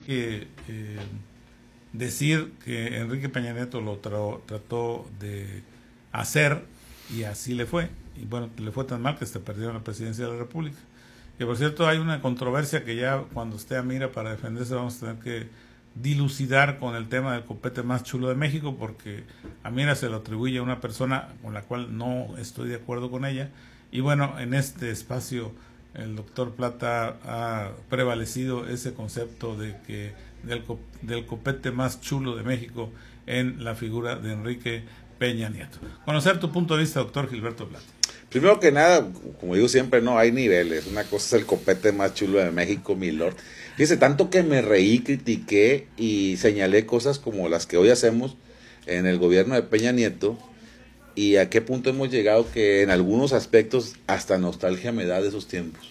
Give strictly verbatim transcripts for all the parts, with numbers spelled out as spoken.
que eh, decir que Enrique Peña Nieto lo tra- trató de hacer y así le fue. Y bueno, le fue tan mal que se perdió la presidencia de la República. Que por cierto hay una controversia que ya cuando esté a Mira para defenderse vamos a tener que dilucidar con el tema del copete más chulo de México, porque a Mira se lo atribuye a una persona con la cual no estoy de acuerdo con ella. Y bueno, en este espacio el doctor Plata ha prevalecido ese concepto de que del, del copete más chulo de México en la figura de Enrique Peña Nieto. Conocer tu punto de vista, doctor Gilberto Plata. Primero que nada, como digo siempre, no hay niveles. Una cosa es el copete más chulo de México, mi lord. Fíjese, tanto que me reí, critiqué y señalé cosas como las que hoy hacemos en el gobierno de Peña Nieto, y a qué punto hemos llegado que en algunos aspectos hasta nostalgia me da de esos tiempos.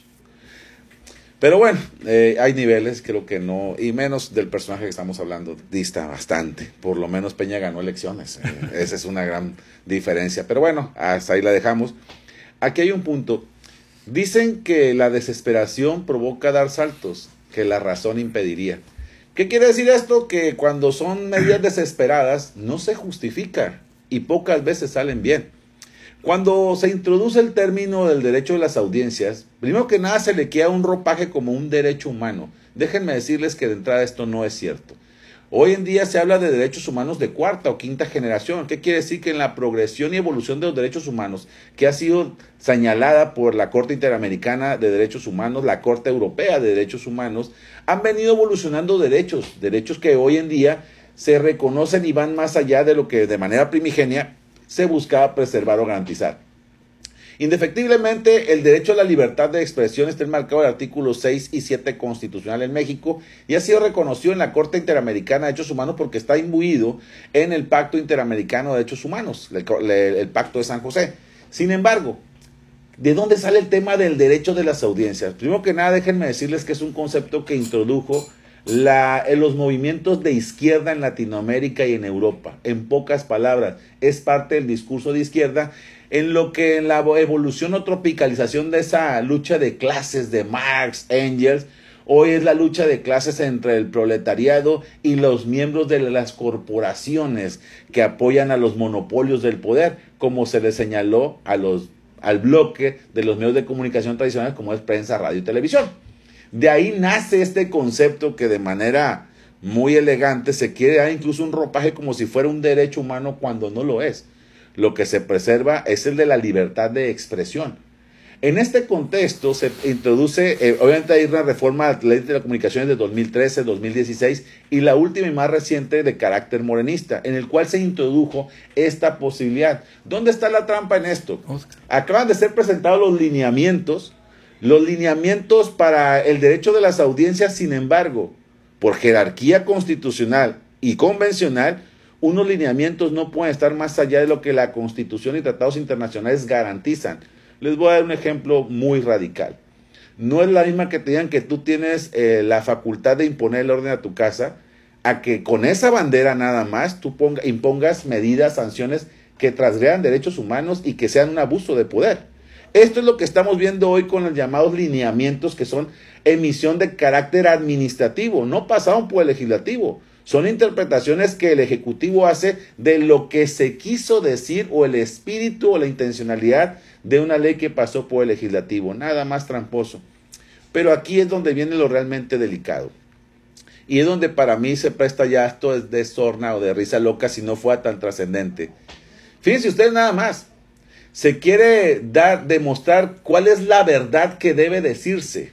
Pero bueno, eh, hay niveles, creo que no, y menos del personaje que estamos hablando, dista bastante. Por lo menos Peña ganó elecciones, eh, esa es una gran diferencia. Pero bueno, hasta ahí la dejamos. Aquí hay un punto. Dicen que la desesperación provoca dar saltos, que la razón impediría. ¿Qué quiere decir esto? Que cuando son medidas desesperadas no se justifica y pocas veces salen bien. Cuando se introduce el término del derecho de las audiencias, primero que nada se le queda un ropaje como un derecho humano. Déjenme decirles que de entrada esto no es cierto. Hoy en día se habla de derechos humanos de cuarta o quinta generación. ¿Qué quiere decir? Que en la progresión y evolución de los derechos humanos, que ha sido señalada por la Corte Interamericana de Derechos Humanos, la Corte Europea de Derechos Humanos, han venido evolucionando derechos, derechos que hoy en día se reconocen y van más allá de lo que de manera primigenia se buscaba preservar o garantizar. Indefectiblemente, el derecho a la libertad de expresión está enmarcado en el artículo seis y siete constitucional en México y ha sido reconocido en la Corte Interamericana de Derechos Humanos porque está imbuido en el Pacto Interamericano de Derechos Humanos, el, el, el Pacto de San José. Sin embargo, ¿de dónde sale el tema del derecho de las audiencias? Primero que nada, déjenme decirles que es un concepto que introdujo la, en los movimientos de izquierda en Latinoamérica y en Europa. En pocas palabras, es parte del discurso de izquierda, en lo que en la evolución o tropicalización de esa lucha de clases de Marx, Engels, hoy es la lucha de clases entre el proletariado y los miembros de las corporaciones que apoyan a los monopolios del poder, como se les señaló a los, al bloque de los medios de comunicación tradicionales como es prensa, radio y televisión. De ahí nace este concepto que de manera muy elegante se quiere dar incluso un ropaje como si fuera un derecho humano cuando no lo es. Lo que se preserva es el de la libertad de expresión. En este contexto se introduce, eh, obviamente hay una reforma a la ley de telecomunicaciones de dos mil trece, dos mil dieciséis y la última y más reciente de carácter morenista, en el cual se introdujo esta posibilidad. ¿Dónde está la trampa en esto? Acaban de ser presentados los lineamientos, los lineamientos para el derecho de las audiencias, sin embargo, por jerarquía constitucional y convencional, unos lineamientos no pueden estar más allá de lo que la Constitución y tratados internacionales garantizan. Les voy a dar un ejemplo muy radical. No es la misma que te digan que tú tienes eh, la facultad de imponer el orden a tu casa, a que con esa bandera nada más tú ponga, impongas medidas, sanciones que transgredan derechos humanos y que sean un abuso de poder. Esto es lo que estamos viendo hoy con los llamados lineamientos, que son emisión de carácter administrativo, no pasaron por el legislativo. Son interpretaciones que el Ejecutivo hace de lo que se quiso decir o el espíritu o la intencionalidad de una ley que pasó por el Legislativo. Nada más tramposo. Pero aquí es donde viene lo realmente delicado. Y es donde para mí se presta ya esto de sorna o de risa loca si no fuera tan trascendente. Fíjense ustedes nada más. Se quiere dar, demostrar cuál es la verdad que debe decirse.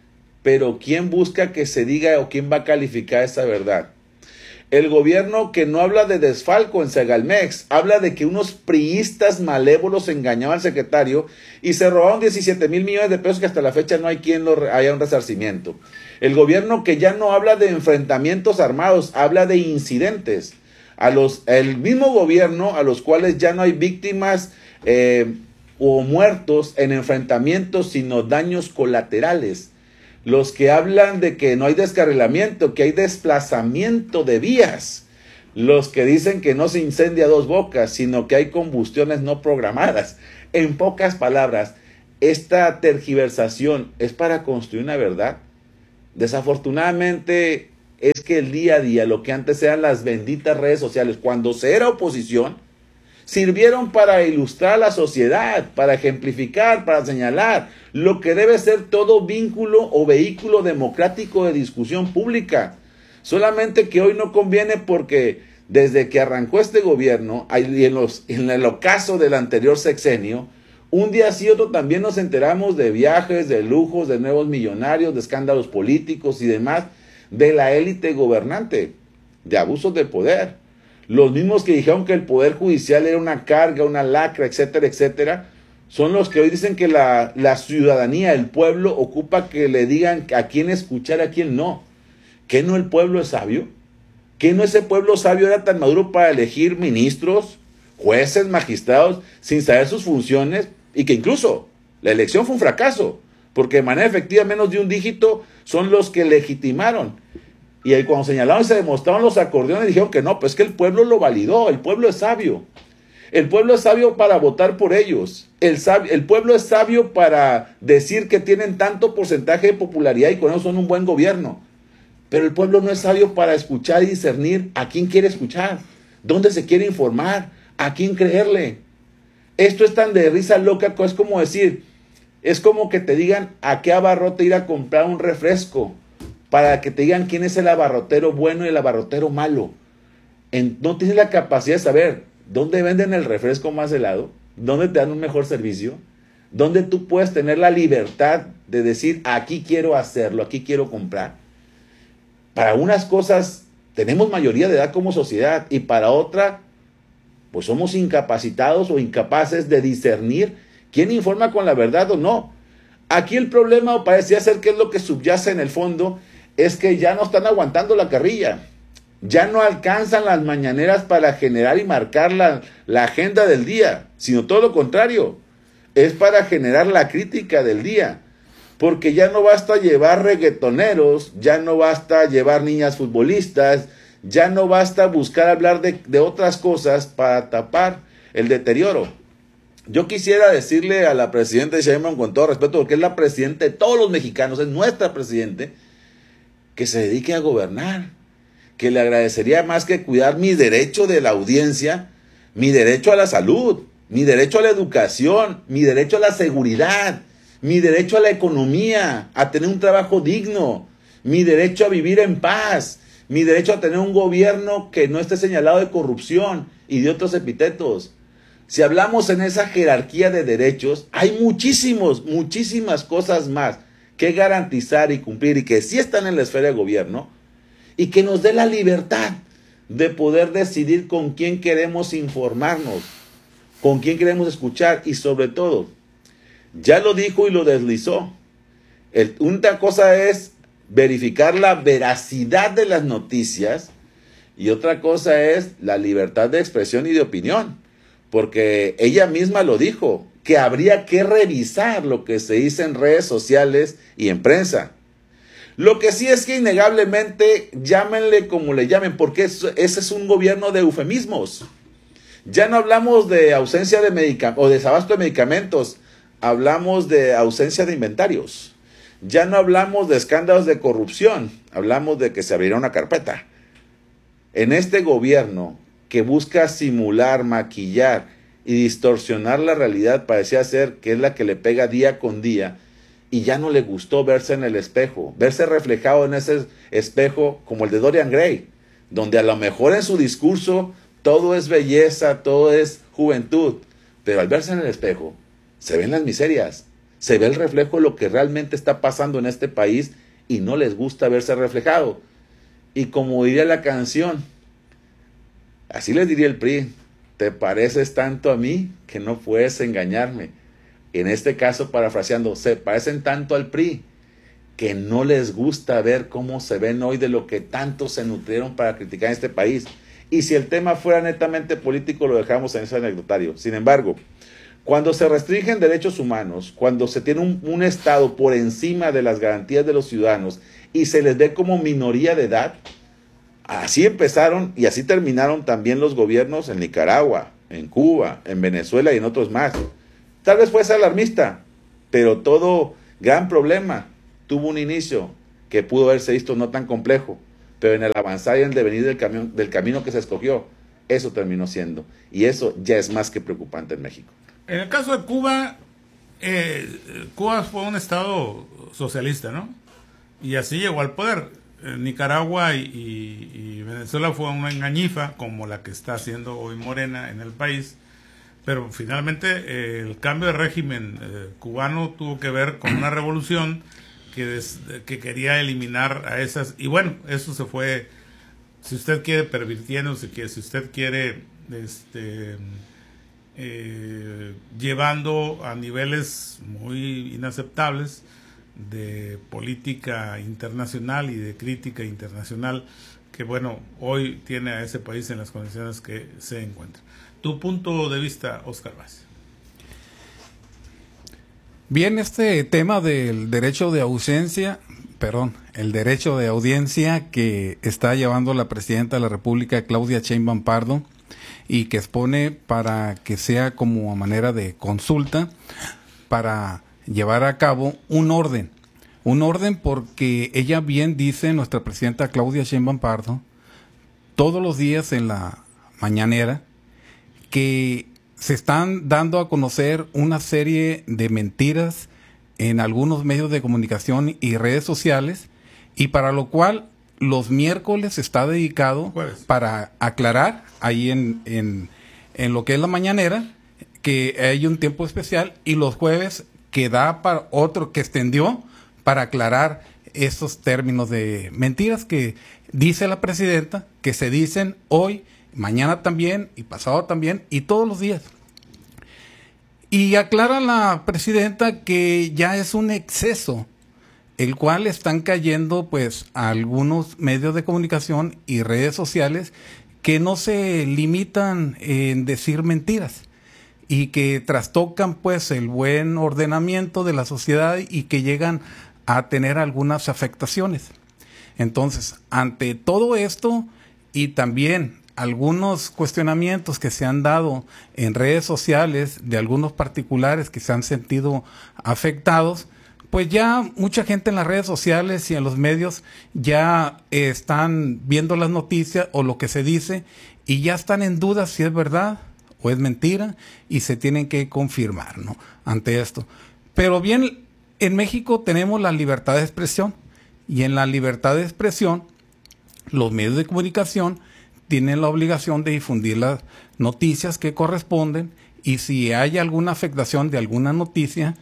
Pero ¿quién busca que se diga o quién va a calificar esa verdad? El gobierno que no habla de desfalco en Segalmex, habla de que unos priistas malévolos engañaban al secretario y se robaron diecisiete mil millones de pesos que hasta la fecha no hay quien lo haya un resarcimiento. El gobierno que ya no habla de enfrentamientos armados, habla de incidentes. A los, el mismo gobierno a los cuales ya no hay víctimas eh, o muertos en enfrentamientos, sino daños colaterales. Los que hablan de que no hay descarrilamiento, que hay desplazamiento de vías. Los que dicen que no se incendia Dos Bocas, sino que hay combustiones no programadas. En pocas palabras, esta tergiversación es para construir una verdad. Desafortunadamente, es que el día a día, lo que antes eran las benditas redes sociales, cuando se era oposición, sirvieron para ilustrar a la sociedad, para ejemplificar, para señalar lo que debe ser todo vínculo o vehículo democrático de discusión pública. Solamente que hoy no conviene porque desde que arrancó este gobierno, y en, los, en el ocaso del anterior sexenio, un día sí otro también nos enteramos de viajes, de lujos, de nuevos millonarios, de escándalos políticos y demás, de la élite gobernante, de abusos de poder. Los mismos que dijeron que el poder judicial era una carga, una lacra, etcétera, etcétera, son los que hoy dicen que la, la ciudadanía, el pueblo, ocupa que le digan a quién escuchar, a quién no. ¿Qué no el pueblo es sabio? ¿Qué no ese pueblo sabio era tan maduro para elegir ministros, jueces, magistrados, sin saber sus funciones? Y que incluso la elección fue un fracaso, porque de manera efectiva menos de un dígito son los que legitimaron. Y ahí cuando señalaron y se demostraron los acordeones, dijeron que no, pues que el pueblo lo validó, el pueblo es sabio. El pueblo es sabio para votar por ellos. El, sabio, el pueblo es sabio para decir que tienen tanto porcentaje de popularidad y con eso son un buen gobierno. Pero el pueblo no es sabio para escuchar y discernir a quién quiere escuchar, dónde se quiere informar, a quién creerle. Esto es tan de risa loca que es como decir, es como que te digan a qué abarrote ir a comprar un refresco, para que te digan quién es el abarrotero bueno y el abarrotero malo. En, no tienes la capacidad de saber dónde venden el refresco más helado, dónde te dan un mejor servicio, dónde tú puedes tener la libertad de decir, aquí quiero hacerlo, aquí quiero comprar. Para unas cosas tenemos mayoría de edad como sociedad y para otra, pues somos incapacitados o incapaces de discernir quién informa con la verdad o no. Aquí el problema, parecía ser que es lo que subyace en el fondo, es que ya no están aguantando la carrilla. Ya no alcanzan las mañaneras para generar y marcar la, la agenda del día, sino todo lo contrario. Es para generar la crítica del día. Porque ya no basta llevar reggaetoneros, ya no basta llevar niñas futbolistas, ya no basta buscar hablar de, de otras cosas para tapar el deterioro. Yo quisiera decirle a la presidenta Sheinbaum, con todo respeto, porque es la presidenta de todos los mexicanos, es nuestra presidente, que se dedique a gobernar, que le agradecería más que cuidar mi derecho de la audiencia, mi derecho a la salud, mi derecho a la educación, mi derecho a la seguridad, mi derecho a la economía, a tener un trabajo digno, mi derecho a vivir en paz, mi derecho a tener un gobierno que no esté señalado de corrupción y de otros epítetos. Si hablamos en esa jerarquía de derechos, hay muchísimos, muchísimas cosas más que garantizar y cumplir y que sí están en la esfera de gobierno y que nos dé la libertad de poder decidir con quién queremos informarnos, con quién queremos escuchar y sobre todo, ya lo dijo y lo deslizó. El, una cosa es verificar la veracidad de las noticias y otra cosa es la libertad de expresión y de opinión. Porque ella misma lo dijo, que habría que revisar lo que se dice en redes sociales y en prensa. Lo que sí es que innegablemente, llámenle como le llamen, porque eso, ese es un gobierno de eufemismos. Ya no hablamos de ausencia de medicamentos o desabasto de medicamentos, hablamos de ausencia de inventarios. Ya no hablamos de escándalos de corrupción, hablamos de que se abrirá una carpeta. En este gobierno que busca simular, maquillar y distorsionar la realidad, parecía ser que es la que le pega día con día, y ya no le gustó verse en el espejo, verse reflejado en ese espejo como el de Dorian Gray, donde a lo mejor en su discurso todo es belleza, todo es juventud, pero al verse en el espejo se ven las miserias, se ve el reflejo de lo que realmente está pasando en este país y no les gusta verse reflejado. Y como diría la canción, así les diría el P R I, te pareces tanto a mí que no puedes engañarme. En este caso, parafraseando, se parecen tanto al P R I que no les gusta ver cómo se ven hoy de lo que tanto se nutrieron para criticar en este país. Y si el tema fuera netamente político, lo dejamos en ese anecdotario. Sin embargo, cuando se restringen derechos humanos, cuando se tiene un, un Estado por encima de las garantías de los ciudadanos y se les ve como minoría de edad, así empezaron y así terminaron también los gobiernos en Nicaragua, en Cuba, en Venezuela y en otros más. Tal vez fuese alarmista, pero todo gran problema tuvo un inicio que pudo haberse visto no tan complejo. pero en el avanzar y en el devenir del, camión, del camino que se escogió, eso terminó siendo. Y eso ya es más que preocupante en México. En el caso de Cuba, eh, Cuba fue un estado socialista, ¿no? Y así llegó al poder. Eh, Nicaragua y, y, y Venezuela fue una engañifa, como la que está haciendo hoy Morena en el país. Pero finalmente eh, el cambio de régimen eh, cubano tuvo que ver con una revolución que, des, que quería eliminar a esas. Y bueno, eso se fue, si usted quiere, pervirtiendo, si, quiere, si usted quiere, este, eh, llevando a niveles muy inaceptables de política internacional y de crítica internacional, que bueno, hoy tiene a ese país en las condiciones que se encuentra. Tu punto de vista, Oscar Vaz. Bien, este tema del derecho de ausencia, perdón, el derecho de audiencia que está llevando la presidenta de la República, Claudia Sheinbaum Pardo, y que expone para que sea como a manera de consulta para llevar a cabo un orden. Un orden porque ella bien dice, nuestra presidenta Claudia Sheinbaum Pardo, todos los días en la mañanera, que se están dando a conocer una serie de mentiras en algunos medios de comunicación y redes sociales, y para lo cual los miércoles está dedicado Jueves. para aclarar ahí en, en, en lo que es la mañanera, que hay un tiempo especial, y los jueves que da para otro, que extendió para aclarar esos términos de mentiras que dice la presidenta, que se dicen hoy, mañana también, y pasado también, y todos los días. Y aclara la presidenta que ya es un exceso, el cual están cayendo pues a algunos medios de comunicación y redes sociales que no se limitan en decir mentiras y que trastocan pues el buen ordenamiento de la sociedad y que llegan a tener algunas afectaciones. Entonces, ante todo esto y también algunos cuestionamientos que se han dado en redes sociales de algunos particulares que se han sentido afectados, pues ya mucha gente en las redes sociales y en los medios ya eh, están viendo las noticias o lo que se dice y ya están en duda si es verdad o es mentira y se tienen que confirmar, ¿no?, ante esto. Pero bien, en México tenemos la libertad de expresión y en la libertad de expresión los medios de comunicación tienen la obligación de difundir las noticias que corresponden y si hay alguna afectación de alguna noticia,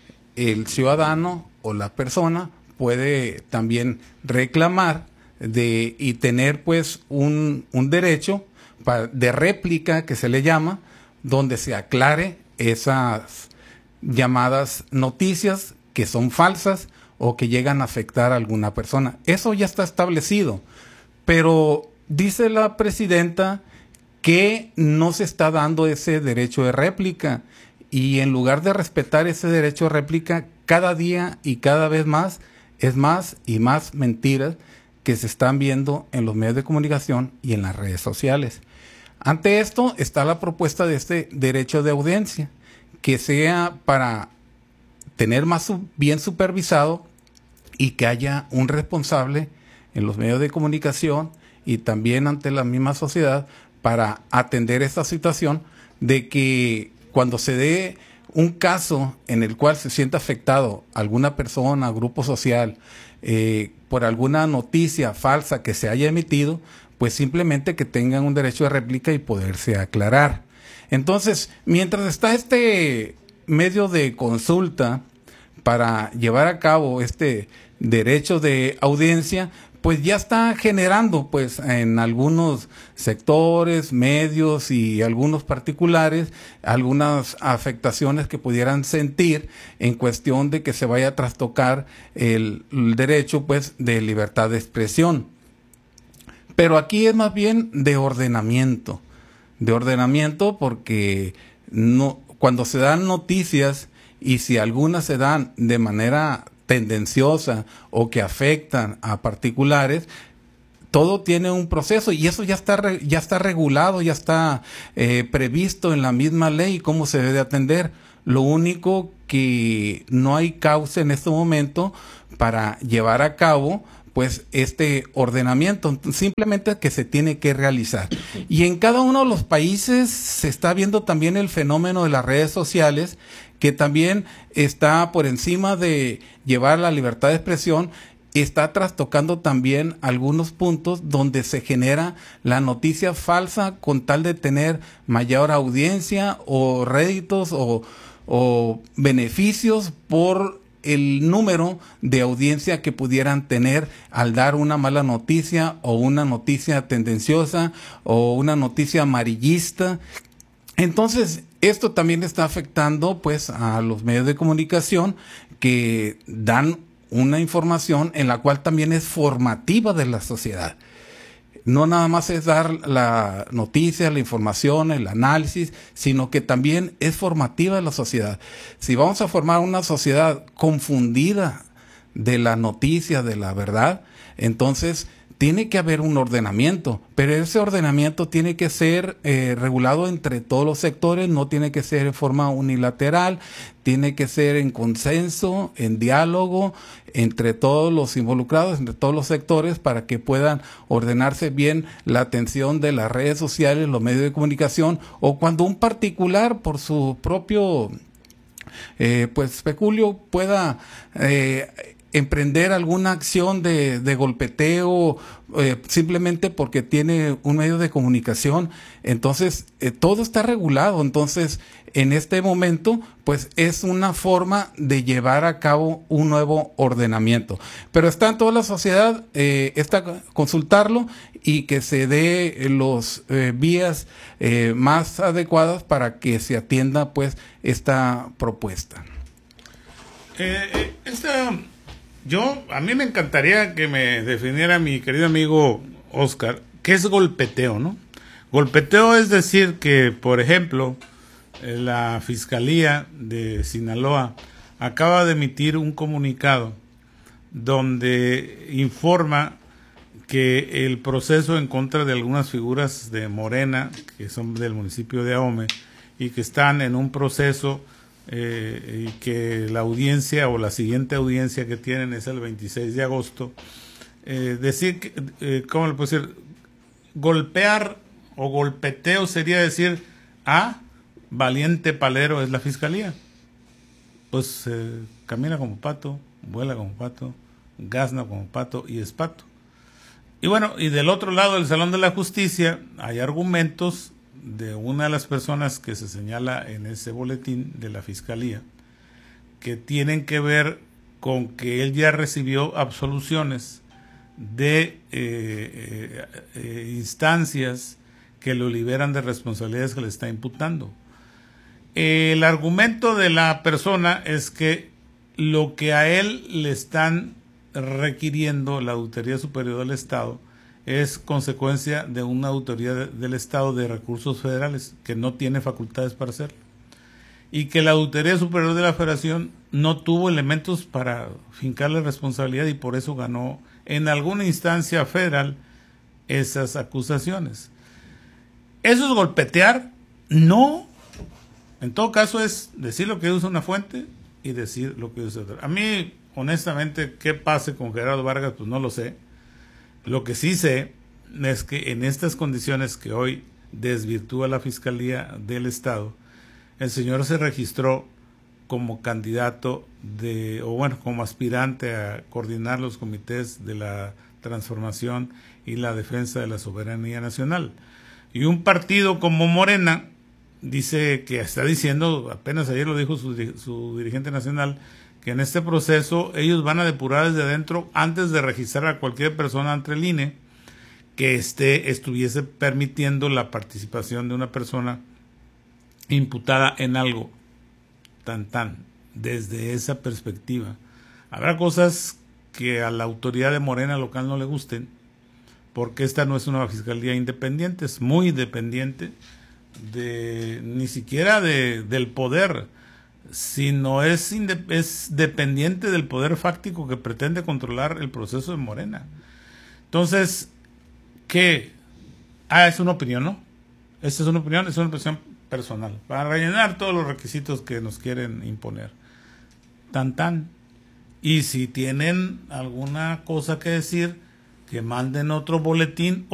el ciudadano o la persona puede también reclamar de y tener pues un, un derecho para, de réplica que se le llama, donde se aclare esas llamadas noticias que son falsas o que llegan a afectar a alguna persona. Eso ya está establecido, pero dice la presidenta que no se está dando ese derecho de réplica y en lugar de respetar ese derecho de réplica, cada día y cada vez más es más y más mentiras que se están viendo en los medios de comunicación y en las redes sociales. Ante esto está la propuesta de este derecho de audiencia, que sea para tener más bien supervisado y que haya un responsable en los medios de comunicación y también ante la misma sociedad para atender esta situación de que cuando se dé un caso en el cual se sienta afectado alguna persona, grupo social, eh, por alguna noticia falsa que se haya emitido, pues simplemente que tengan un derecho de réplica y poderse aclarar. Entonces, mientras está este medio de consulta para llevar a cabo este derecho de audiencia, pues ya está generando pues en algunos sectores, medios y algunos particulares algunas afectaciones que pudieran sentir en cuestión de que se vaya a trastocar el, el derecho pues de libertad de expresión. Pero aquí es más bien de ordenamiento, de ordenamiento porque no, cuando se dan noticias y si algunas se dan de manera tendenciosa o que afectan a particulares, todo tiene un proceso y eso ya está ya está regulado, ya está eh, previsto en la misma ley cómo se debe atender. Lo único que no hay causa en este momento para llevar a cabo pues este ordenamiento, simplemente que se tiene que realizar. Y en cada uno de los países se está viendo también el fenómeno de las redes sociales, que también está por encima de llevar la libertad de expresión, está trastocando también algunos puntos donde se genera la noticia falsa con tal de tener mayor audiencia o réditos o, o beneficios por el número de audiencia que pudieran tener al dar una mala noticia o una noticia tendenciosa o una noticia amarillista. Entonces, esto también está afectando pues a los medios de comunicación que dan una información en la cual también es formativa de la sociedad. No nada más es dar la noticia, la información, el análisis, sino que también es formativa de la sociedad. Si vamos a formar una sociedad confundida de la noticia, de la verdad, entonces tiene que haber un ordenamiento, pero ese ordenamiento tiene que ser eh, regulado entre todos los sectores, no tiene que ser en forma unilateral, tiene que ser en consenso, en diálogo, entre todos los involucrados, entre todos los sectores, para que puedan ordenarse bien la atención de las redes sociales, los medios de comunicación, o cuando un particular por su propio eh, pues peculio pueda eh, emprender alguna acción de, de golpeteo eh, simplemente porque tiene un medio de comunicación. Entonces eh, todo está regulado. Entonces en este momento pues es una forma de llevar a cabo un nuevo ordenamiento, pero está en toda la sociedad, eh, está consultarlo y que se dé los eh, vías eh, más adecuadas para que se atienda pues esta propuesta. eh, esta Yo, a mí me encantaría que me definiera mi querido amigo Oscar, ¿qué es golpeteo, no? Golpeteo es decir que, por ejemplo, la Fiscalía de Sinaloa acaba de emitir un comunicado donde informa que el proceso en contra de algunas figuras de Morena, que son del municipio de Ahome, y que están en un proceso Eh, y que la audiencia o la siguiente audiencia que tienen es el veintiséis de agosto, eh, decir, que, eh, ¿cómo le puedo decir? Golpear o golpeteo sería decir, ah, valiente palero es la fiscalía. Pues eh, camina como pato, vuela como pato, gazna como pato y es pato. Y bueno, y del otro lado del Salón de la Justicia hay argumentos de una de las personas que se señala en ese boletín de la Fiscalía, que tienen que ver con que él ya recibió absoluciones de eh, eh, eh, instancias que lo liberan de responsabilidades que le está imputando. El argumento de la persona es que lo que a él le están requiriendo la Auditoría Superior del Estado es consecuencia de una auditoría de, del Estado de Recursos Federales que no tiene facultades para hacerlo, y que la Auditoría Superior de la Federación no tuvo elementos para fincarle responsabilidad y por eso ganó en alguna instancia federal esas acusaciones. ¿Eso es golpetear? No. En todo caso es decir lo que usa una fuente y decir lo que usa otra. A mí, honestamente, qué pase con Gerardo Vargas, pues no lo sé. Lo que sí sé es que en estas condiciones que hoy desvirtúa la Fiscalía del Estado, el señor se registró como candidato de, o bueno, como aspirante a coordinar los comités de la transformación y la defensa de la soberanía nacional. Y un partido como Morena dice que está diciendo, apenas ayer lo dijo su, su dirigente nacional, que en este proceso ellos van a depurar desde adentro antes de registrar a cualquier persona ante el I N E que esté, estuviese permitiendo la participación de una persona imputada en algo. Tan tan, desde esa perspectiva. Habrá cosas que a la autoridad de Morena local no le gusten, porque esta no es una fiscalía independiente, es muy dependiente de, ni siquiera de, del poder, sino es, inde, es dependiente del poder fáctico que pretende controlar el proceso de Morena. Entonces, ¿qué? Ah, es una opinión, ¿no? Esta es una opinión, es una opinión personal, para rellenar todos los requisitos que nos quieren imponer. Tan tan. Y si tienen alguna cosa que decir, que manden otro boletín